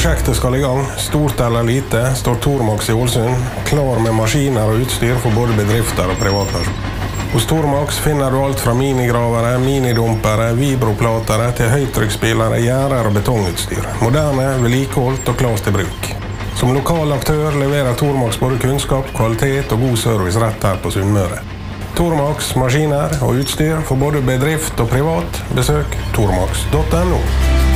Prosjektet skal i gang. Stort eller lite står Tormax i Ålesund klar med maskiner og utstyr for både bedrifter og privatpersoner. Hos Tormax finner du alt fra minigravere, minidumpere, vibroplatere til høytrykksspillere, gjerder og betongutstyr. Moderne, vedlikeholdt og klart til bruk. Som lokal aktør leverer Tormax både kunnskap, kvalitet og god service rett her på Sunnmøre. Tormax, maskiner og utstyr for både bedrift og privat. Besøk tormax.no.